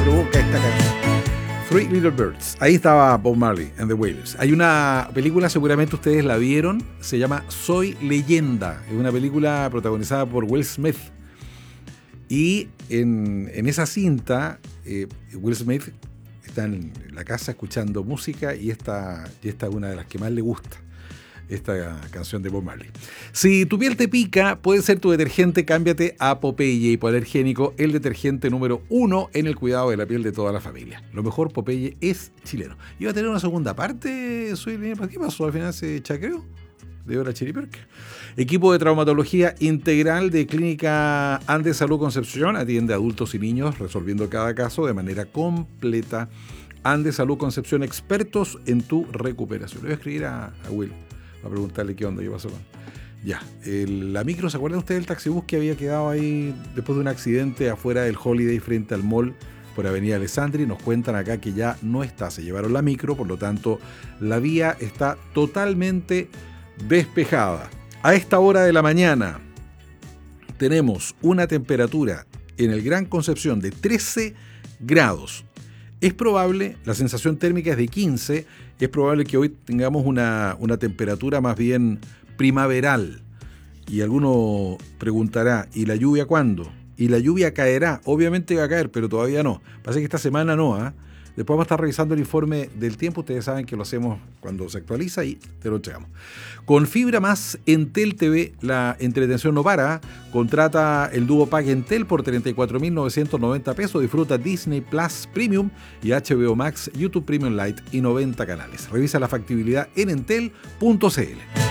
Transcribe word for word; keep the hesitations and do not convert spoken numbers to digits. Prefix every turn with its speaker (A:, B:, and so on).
A: provoca esta canción. Three Little Birds. Ahí estaba Bob Marley and the Wailers. Hay una película, seguramente ustedes la vieron, se llama Soy Leyenda. Es una película protagonizada por Will Smith. Y en, en esa cinta, eh, Will Smith está en la casa escuchando música y esta, y esta es una de las que más le gusta. Esta canción de Bob Marley. Si tu piel te pica, puede ser tu detergente, cámbiate a Popeye Hipoalergénico, el detergente número uno en el cuidado de la piel de toda la familia. Lo mejor, Popeye es chileno. Iba a tener una segunda parte, soy ¿qué pasó? Al final se chacreó de hora chiriperca. Equipo de traumatología integral de Clínica Andes Salud Concepción atiende a adultos y niños resolviendo cada caso de manera completa. Andes Salud Concepción, expertos en tu recuperación. Le voy a escribir a, a Will a preguntarle qué onda, qué pasó con... Ya, el, la micro, ¿se acuerdan ustedes del taxibús que había quedado ahí después de un accidente afuera del Holiday frente al mall por Avenida Alessandri? Nos cuentan acá que ya no está, se llevaron la micro, por lo tanto la vía está totalmente despejada. A esta hora de la mañana tenemos una temperatura en el Gran Concepción de trece grados. Es probable, la sensación térmica es de quince, es probable que hoy tengamos una, una temperatura más bien primaveral. Y alguno preguntará, ¿y la lluvia cuándo? ¿Y la lluvia caerá? Obviamente va a caer, pero todavía no. Pasa que esta semana no, ¿eh? Después vamos a estar revisando el informe del tiempo. Ustedes saben que lo hacemos cuando se actualiza y te lo entregamos. Con Fibra Más Entel T V, la entretención no para. Contrata el dúo pack Entel por treinta y cuatro mil novecientos noventa pesos. Disfruta Disney Plus Premium y H B O Max, YouTube Premium Lite y noventa canales. Revisa la factibilidad en entel punto c l.